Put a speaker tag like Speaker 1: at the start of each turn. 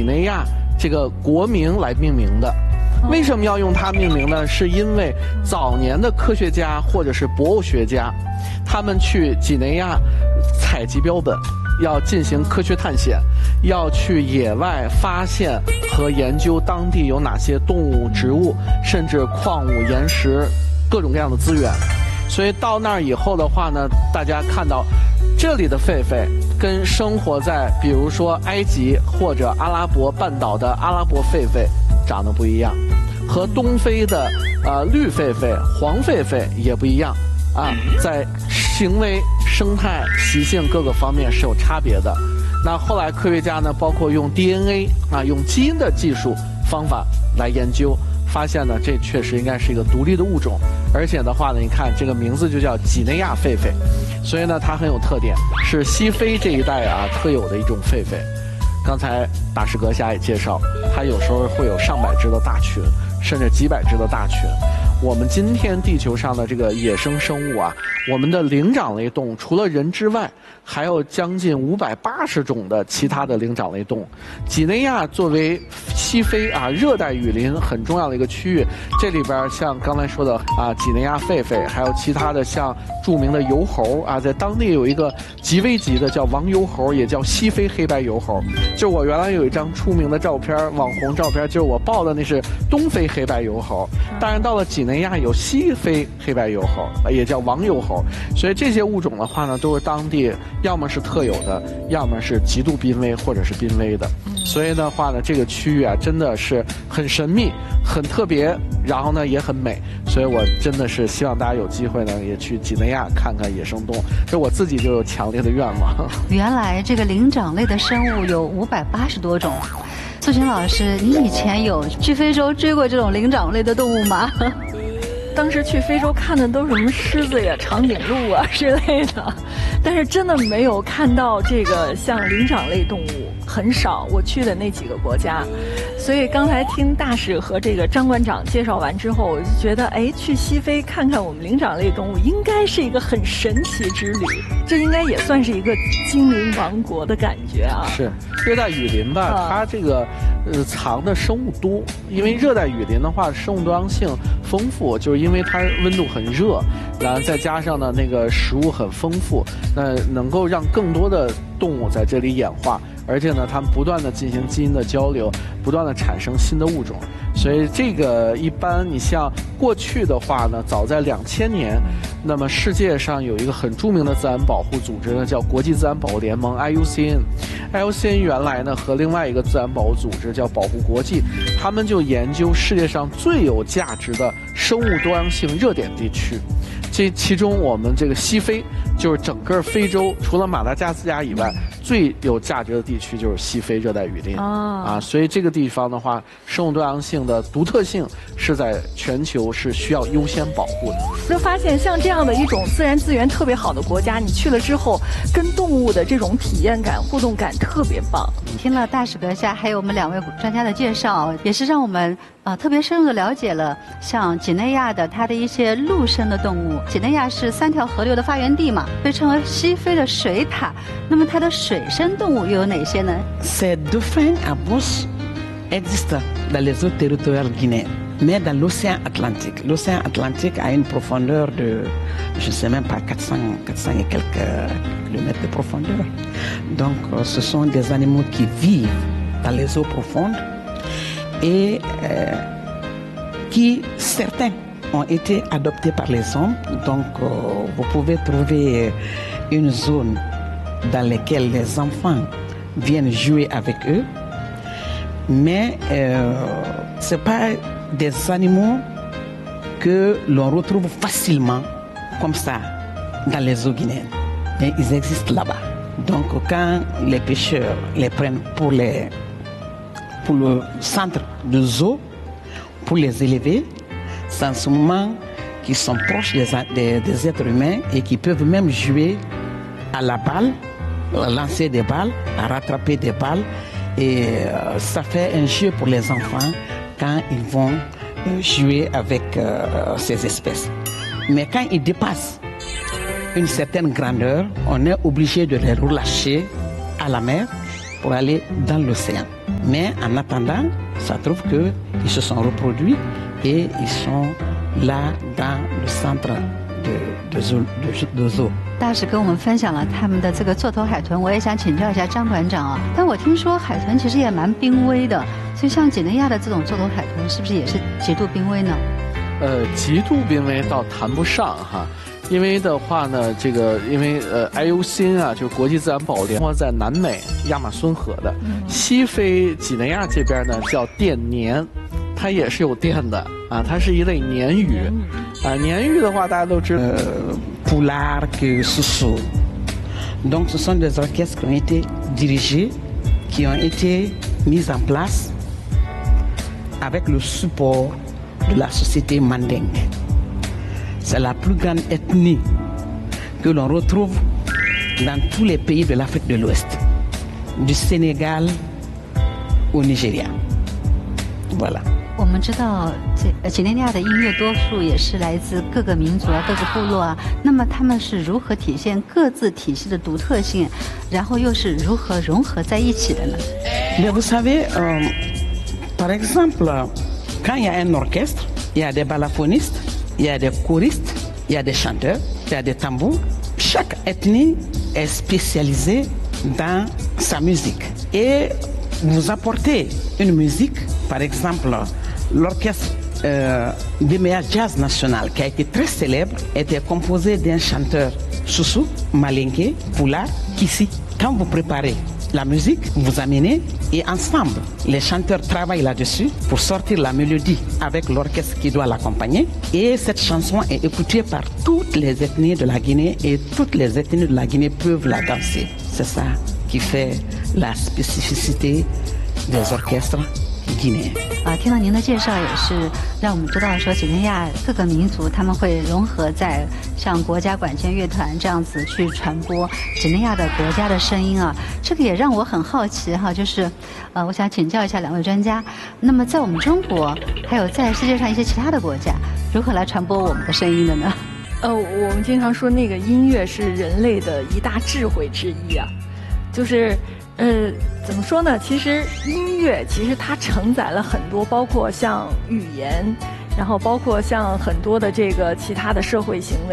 Speaker 1: 几内亚这个国名来命名的。为什么要用它命名呢？是因为早年的科学家或者是博物学家，他们去几内亚采集标本，要进行科学探险，要去野外发现和研究当地有哪些动物、植物，甚至矿物、岩石，各种各样的资源。所以到那儿以后的话呢，大家看到这里的狒狒跟生活在比如说埃及或者阿拉伯半岛的阿拉伯狒狒长得不一样，和东非的绿狒狒、黄狒狒也不一样啊，在行为、生态、习性各个方面是有差别的。那后来科学家呢，包括用 DNA 用基因的技术方法来研究，发现呢，这确实应该是一个独立的物种，而且的话呢，你看这个名字就叫几内亚狒狒，所以呢，它很有特点，是西非这一带特有的一种狒狒。刚才大师阁下也介绍，它有时候会有上百只的大群，甚至几百只的大群。我们今天地球上的这个野生生物我们的灵长类动物除了人之外，还有将近580种的其他的灵长类动物。几内亚作为西非热带雨林很重要的一个区域，这里边像刚才说的几内亚狒狒，还有其他的像著名的疣猴在当地有一个极危级的叫王疣猴，也叫西非黑白疣猴。就我原来有一张出名的照片，网红照片，就是我抱的那是东非黑白疣猴，当然到了几内亚有西非黑白疣猴，也叫王疣猴。所以这些物种的话呢，都是当地要么是特有的，要么是极度濒危或者是濒危的。所以的话呢，这个区域真的是很神秘、很特别，然后呢也很美。所以我真的是希望大家有机会呢，也去几内亚看看野生动物。这我自己就有强烈的愿望。
Speaker 2: 原来这个灵长类的生物有580多种。素琴老师，你以前有去非洲追过这种灵长类的动物吗？
Speaker 3: 当时去非洲看的都是什么狮子呀、长颈鹿之类的，但是真的没有看到这个像灵长类动物，很少。我去的那几个国家，所以刚才听大使和这个张馆长介绍完之后，我就觉得，去西非看看我们灵长类动物，应该是一个很神奇之旅。这应该也算是一个精灵王国的感觉
Speaker 1: 是，热带雨林吧，它这个藏的生物多，因为热带雨林的话，生物多样性丰富，就是因为它温度很热，然后再加上呢那个食物很丰富，那能够让更多的动物在这里演化，而且呢它们不断的进行基因的交流，不断的产生新的物种。所以这个一般你像过去的话呢，早在2000年，那么世界上有一个很著名的自然保护组织呢，叫国际自然保护联盟 IUCN。IUCN 原来呢和另外一个自然保护组织叫保护国际，他们就研究世界上最有价值的生物多样性热点地区。这其中我们这个西非就是整个非洲除了马达加斯加以外最有价值的地区就是西非热带雨林所以这个地方的话，生物多样性的独特性是在全球是需要优先保护的。
Speaker 3: 就发现像这样的一种自然资源特别好的国家，你去了之后，跟动物的这种体验感、互动感特别棒。
Speaker 2: 听了大使阁下还有我们2位专家的介绍，也是让我们特别深入的了解了像几内亚的它的一些陆生的动物。几内亚是3条河流的发源地嘛，被称为西非的水塔。那么它的水生动物又有哪些呢？
Speaker 4: Ces dauphins à bouche existent dans les eaux territoriales guinéennes, mais dans l'océan Atlantique. L'océan Atlantique a une profondeur de, je ne sais même pas, 400 et quelques kilomètres de profondeur. Donc ce sont des animaux qui vivent dans les eaux profondes et qui, certains, ont été adoptés par les hommes. Donc vous pouvez trouver une zone dans laquelle les enfants viennent jouer avec eux, mais ce n'est pas des animaux que l'on retrouve facilement comme ça dans les eaux guinéennes, mais ils existent là-bas. Donc quand les pêcheurs les prennent pour le centre de zoo, pour les élever, c'est en ce moment qu'ils sont proches des êtres humains et qui peuvent même jouer à la balle, lancer des balles, à rattraper des balles. Et ça fait un jeu pour les enfants quand ils vont jouer avec ces espèces. Mais quand ils dépassent une certaine grandeur, on est obligé de les relâcher à la mer pour aller dans l'océan. Mais en attendant, ça trouve qu'ils se sont reproduits et ils sont là dans le centre de zoo。
Speaker 2: 大使跟我们分享了他们的这个座头海豚，我也想请教一下张馆长啊。但我听说海豚其实也蛮濒危的，所以像几内亚的这种座头海豚，是不是也是极度濒危呢？
Speaker 1: 极度濒危倒谈不上哈。因为的话呢，因为IUCN 啊，就是国际自然保护联盟在南美亚马孙河的，西非几内亚这边呢叫电鲶，它也是有电的啊，它是一类鲶鱼啊。鲶鱼的话，大家都知道
Speaker 4: ，Poulard que Soussou. Donc ce sont des orchestres qui ont été dirigés, qui ont été mis en place avec le support de la société mandingue. C'est la plus grande ethnie que l'on retrouve dans tous les pays de l'Afrique de l'Ouest, du Sénégal au Nigeria. Voilà.
Speaker 2: 我们知道，几内亚的音乐多数也是来自各个民族啊、各个部落啊。那么他们是如何体现各自体系的独特性，然后又是如何融合在一起的呢？
Speaker 4: Mais vous savez, par exemple, quand il y a un orchestre, il y a des balafonists, il y a des choristes, il y a des chanteurs, il y a des tambours. Chaque ethnie est spécialisée dans sa musique. Et vous apportez une musique, par exemple, l'orchestre Bemea Jazz National, qui a été très célèbre, était composé d'un chanteur Soussou, Malinké, Poulard, Kissi. Quand vous préparez la musique, vous amenez et ensemble, les chanteurs travaillent là-dessus pour sortir la mélodie avec l'orchestre qui doit l'accompagner. Et cette chanson est écoutée par toutes les ethnies de la Guinée et toutes les ethnies de la Guinée peuvent la danser. C'est ça qui fait la spécificité des orchestres guinéens.
Speaker 2: 听到您的介绍也是让我们知道说几内亚各个民族他们会融合在像国家管弦乐团这样子去传播几内亚的国家的声音啊，这个也让我很好奇哈，就是我想请教一下两位专家，那么在我们中国还有在世界上一些其他的国家，如何来传播我们的声音的呢？
Speaker 3: 我们经常说那个音乐是人类的一大智慧之一啊，就是怎么说呢？其实音乐其实它承载了很多，包括像语言，然后包括像很多的这个其他的社会行为。